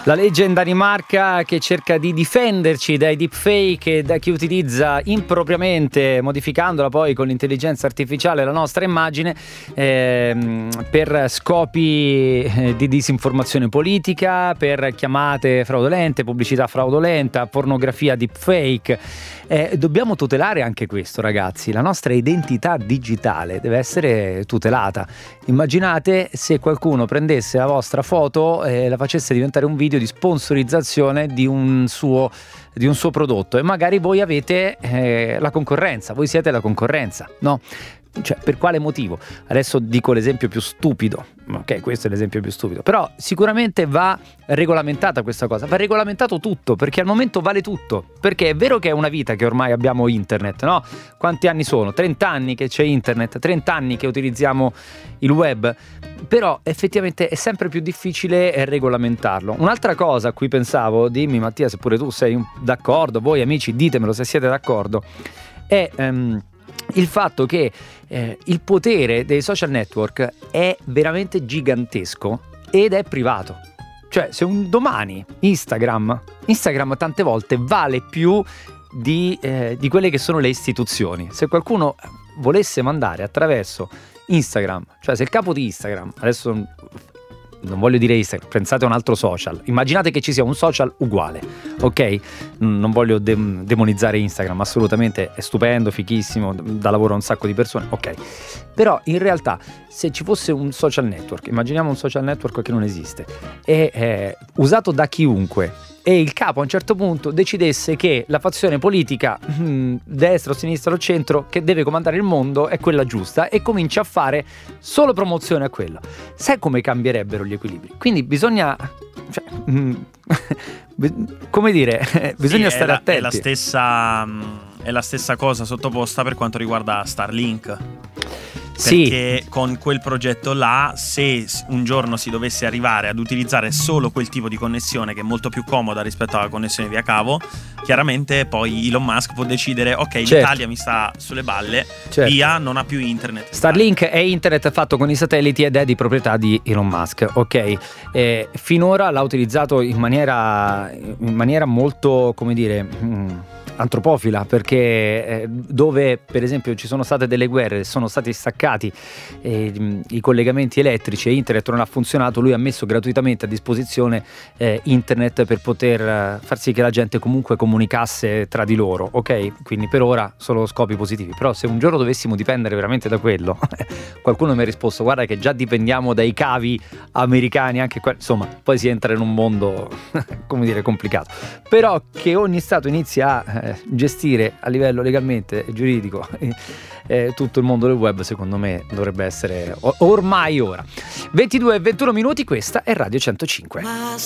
La legge in Danimarca che cerca di difenderci dai deepfake e da chi utilizza impropriamente, modificandola poi con l'intelligenza artificiale, la nostra immagine per scopi di disinformazione politica, per chiamate fraudolente, pubblicità fraudolenta, pornografia deepfake. Dobbiamo tutelare anche questo, ragazzi. La nostra identità digitale deve essere tutelata. Immaginate se qualcuno prendesse la vostra foto e la facesse diventare un video di sponsorizzazione di un suo prodotto, e magari voi avete la concorrenza, voi siete la concorrenza, no? Cioè, per quale motivo? Adesso dico l'esempio più stupido, ok, questo è l'esempio più stupido, però sicuramente va regolamentata questa cosa, va regolamentato tutto, perché al momento vale tutto, perché è vero che è una vita che ormai abbiamo internet, no? Quanti anni sono? 30 anni che c'è internet, 30 anni che utilizziamo il web, però effettivamente è sempre più difficile regolamentarlo. Un'altra cosa a cui pensavo, dimmi Mattia se pure tu sei d'accordo, voi amici ditemelo se siete d'accordo, è il fatto che il potere dei social network è veramente gigantesco ed è privato. Cioè, se un domani Instagram tante volte vale più di quelle che sono le istituzioni. Se qualcuno volesse mandare attraverso Instagram, cioè se il capo di Instagram, adesso non voglio dire Instagram, pensate a un altro social, immaginate che ci sia un social uguale, ok? Non voglio demonizzare Instagram, assolutamente è stupendo, fichissimo, dà lavoro a un sacco di persone, ok, però in realtà se ci fosse un social network, immaginiamo un social network che non esiste, è usato da chiunque, e il capo a un certo punto decidesse che la fazione politica, destra o sinistra o centro, che deve comandare il mondo è quella giusta, e comincia a fare solo promozione a quello, sai come cambierebbero gli equilibri? Quindi bisogna, cioè, come dire, bisogna stare attenti. È la stessa cosa sottoposta per quanto riguarda Starlink. Sì. Perché con quel progetto là, se un giorno si dovesse arrivare ad utilizzare solo quel tipo di connessione, che è molto più comoda rispetto alla connessione via cavo, chiaramente poi Elon Musk può decidere: ok, certo, l'Italia mi sta sulle balle, certo, via, non ha più internet. Starlink è internet fatto con i satelliti ed è di proprietà di Elon Musk, ok? Finora l'ha utilizzato in maniera molto, come dire, antropofila, perché dove per esempio ci sono state delle guerre, sono stati staccati i collegamenti elettrici e internet non ha funzionato, lui ha messo gratuitamente a disposizione internet per poter far sì che la gente comunque comunicasse tra di loro, ok? Quindi per ora solo scopi positivi, però se un giorno dovessimo dipendere veramente da quello qualcuno mi ha risposto: guarda che già dipendiamo dai cavi americani, anche qua, insomma, poi si entra in un mondo come dire complicato, però che ogni stato inizia a gestire a livello legalmente e giuridico tutto il mondo del web, secondo me dovrebbe essere ormai ora. 22 e 21 minuti, questa è Radio 105.